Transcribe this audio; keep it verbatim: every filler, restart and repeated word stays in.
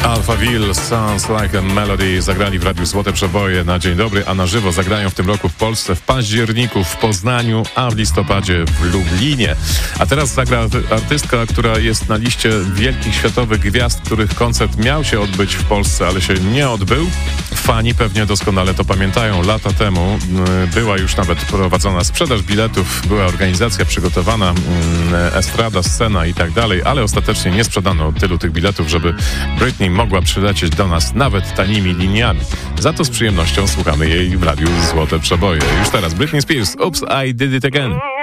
Alphaville, Sounds Like a Melody zagrali w Radiu Złote Przeboje na dzień dobry, a na żywo zagrają w tym roku w Polsce w październiku w Poznaniu, a w listopadzie w Lublinie. A teraz zagra artystka, która jest na liście wielkich światowych gwiazd, których koncert miał się odbyć w Polsce, ale się nie odbył. Fani pewnie doskonale to pamiętają. Lata temu była już nawet prowadzona sprzedaż biletów, była organizacja przygotowana, estrada, scena i tak dalej, ale ostatecznie nie sprzedano tylu tych biletów, żeby Britney mogła przylecieć do nas nawet tanimi liniami. Za to z przyjemnością słuchamy jej w Radiu Złote Przeboje. Już teraz Britney Spears, Oops, I Did It Again.